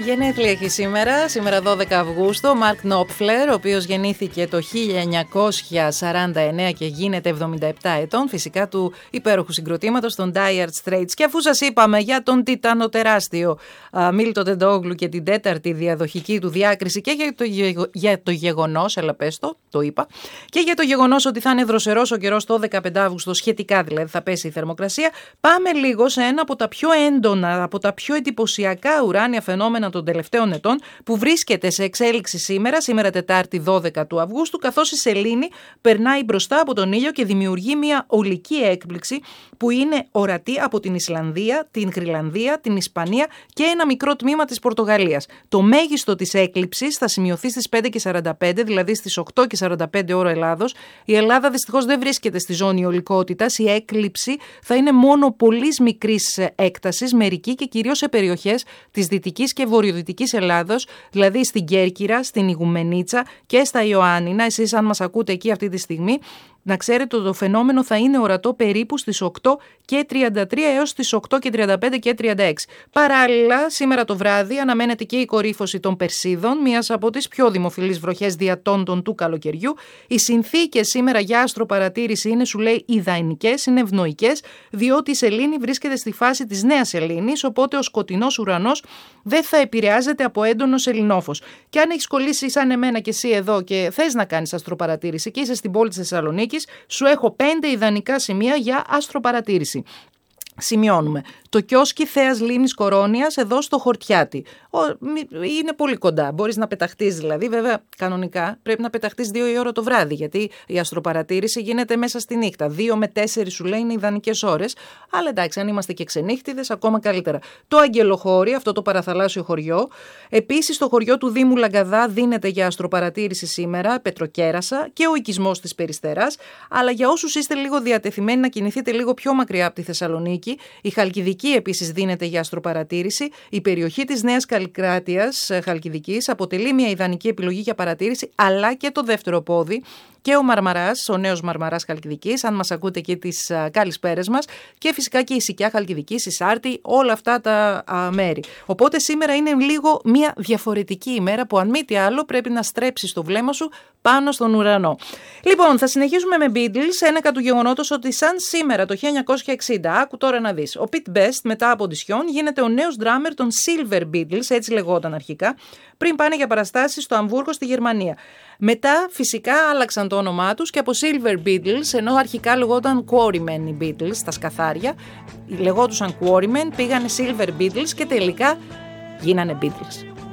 Γενέθλια έχει σήμερα 12 Αυγούστου, ο Μαρκ Νόπφλερ, ο οποίος γεννήθηκε το 1949 και γίνεται 77 ετών, φυσικά του υπέροχου συγκροτήματος των Dire Straits. Και αφού σας είπαμε για τον τιτάνο τεράστιο Μίλτο Τεντόγλου και την τέταρτη διαδοχική του διάκριση και για το γεγονός, έλα πες το είπα, και για το γεγονός ότι θα είναι δροσερός ο καιρός το 15 Αύγουστο, σχετικά δηλαδή θα πέσει η θερμοκρασία, πάμε λίγο σε ένα από τα πιο έντονα, από τα πιο εντυπωσιακά ουράνια φαινόμενα των τελευταίων ετών, που βρίσκεται σε εξέλιξη σήμερα Τετάρτη 12 του Αυγούστου, καθώς η σελήνη περνάει μπροστά από τον ήλιο και δημιουργεί μια ολική έκπληξη που είναι ορατή από την Ισλανδία, την Γροιλανδία, την Ισπανία και ένα μικρό τμήμα της Πορτογαλίας. Το μέγιστο της έκλειψης θα σημειωθεί στις 5:45, δηλαδή στις 8:45 ώρα Ελλάδος. Η Ελλάδα δυστυχώς δεν βρίσκεται στη ζώνη ολικότητας. Η έκλειψη θα είναι μόνο πολύ μικρής έκτασης, μερική και κυρίως σε περιοχές της Δυτικής και Βορειοδυτικής Ελλάδος, δηλαδή στην Κέρκυρα, στην Ιγουμενίτσα και στα Ιωάννινα. Εσείς αν μας ακούτε εκεί αυτή τη στιγμή, να ξέρετε ότι το φαινόμενο θα είναι ορατό περίπου στις 8:33 έως στις 8:35 και 36. Παράλληλα, σήμερα το βράδυ αναμένεται και η κορύφωση των Περσίδων, μιας από τις πιο δημοφιλείς βροχές διατόντων του καλοκαιριού. Οι συνθήκες σήμερα για αστροπαρατήρηση είναι, σου λέει, ιδανικές, είναι ευνοϊκές, διότι η σελήνη βρίσκεται στη φάση της νέας σελήνης, οπότε ο σκοτεινός ουρανός δεν θα επηρεάζεται από έντονο σεληνόφως. Και αν έχεις κολλήσει σαν εμένα και εσύ εδώ και θες να κάνεις αστροπαρατήρηση και είσαι στην πόλη της Θεσσαλονίκης, σου έχω 5 ιδανικά σημεία για αστροπαρατήρηση. Σημειώνουμε. Το κιόσκι Θέας Λίμνης Κορώνιας εδώ στο Χορτιάτι. Είναι πολύ κοντά. Μπορείς να πεταχτείς δηλαδή. Βέβαια, κανονικά πρέπει να πεταχτείς 2 η ώρα το βράδυ, γιατί η αστροπαρατήρηση γίνεται μέσα στη νύχτα. 2 με 4 σου λέει είναι ιδανικές ώρες. Αλλά εντάξει, αν είμαστε και ξενύχτιδες, ακόμα καλύτερα. Το Αγγελοχώρι, αυτό το παραθαλάσσιο χωριό. Επίσης, το χωριό του Δήμου Λαγκαδά δίνεται για αστροπαρατήρηση σήμερα, Πετροκέρασα και ο οικισμός της Περιστεράς. Αλλά για όσους είστε λίγο διατεθειμένοι να κινηθείτε λίγο πιο μακριά από τη Θεσσαλονίκη, η Χαλκιδική επίσης δίνεται για αστροπαρατήρηση. Η περιοχή της Νέας Καλλικράτειας Χαλκιδικής αποτελεί μια ιδανική επιλογή για παρατήρηση, αλλά και το δεύτερο πόδι και ο Μαρμαράς, ο νέος Μαρμαράς Χαλκιδικής, αν μας ακούτε και τις καλησπέρες μας, και φυσικά και η Σικιά Χαλκιδικής, η Σάρτη, όλα αυτά τα μέρη. Οπότε σήμερα είναι λίγο μια διαφορετική ημέρα που αν μη τι άλλο πρέπει να στρέψεις το βλέμμα σου πάνω στον ουρανό. Λοιπόν, θα συνεχίσουμε με Beatles, ένεκα του γεγονότος ότι σαν σήμερα το 1960, άκου τώρα να δεις, ο Pete Best μετά από οντισιόν γίνεται ο νέος drummer των Silver Beatles, έτσι λεγόταν αρχικά, πριν πάνε για παραστάσεις στο Αμβούργο στη Γερμανία. Μετά φυσικά άλλαξαν το όνομά τους και από Silver Beatles, ενώ αρχικά λεγόταν Quarrymen οι Beatles, τα σκαθάρια, λεγόντουσαν Quarrymen, πήγανε Silver Beatles και τελικά γίνανε Beatles.